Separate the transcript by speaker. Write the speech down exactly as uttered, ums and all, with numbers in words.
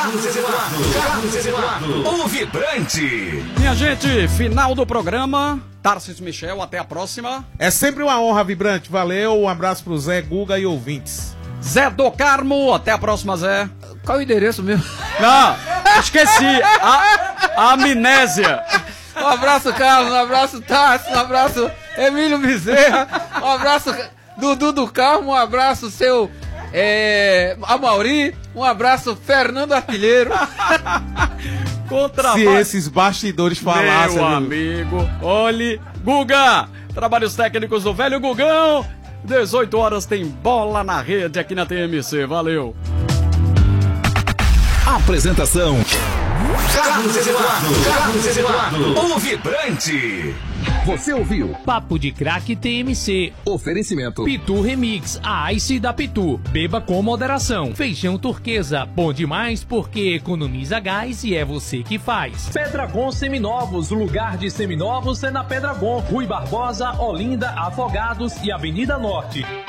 Speaker 1: Carlos Eduardo, Carlos Eduardo, o vibrante.
Speaker 2: Minha gente, final do programa. Tarcísio Michel, até a próxima.
Speaker 3: É sempre uma honra, vibrante. Valeu, um abraço pro Zé, Guga e ouvintes.
Speaker 2: Zé do Carmo, até a próxima, Zé.
Speaker 4: Qual é o endereço mesmo?
Speaker 2: Não, esqueci. A, a amnésia.
Speaker 4: Um abraço, Carlos, um abraço, Tarso, um abraço, Emílio Bezerra, um abraço, Dudu do Carmo, um abraço, seu é, Amauri, um abraço, Fernando Artilheiro.
Speaker 2: Contra
Speaker 3: Se esses bastidores falassem...
Speaker 2: Meu amigo, olhe, Guga, trabalhos técnicos do velho Gugão, dezoito horas tem bola na rede aqui na T M C, valeu.
Speaker 1: Apresentação: Carlos Eduardo, Carlos Eduardo, o vibrante. Você ouviu
Speaker 5: Papo de Craque T M C.
Speaker 1: Oferecimento
Speaker 5: Pitu Remix, a Ice da Pitu. Beba com moderação. Feijão turquesa, bom demais porque economiza gás e é você que faz. Pedragon Seminovos, lugar de seminovos é na Pedragon. Rui Barbosa, Olinda, Afogados e Avenida Norte.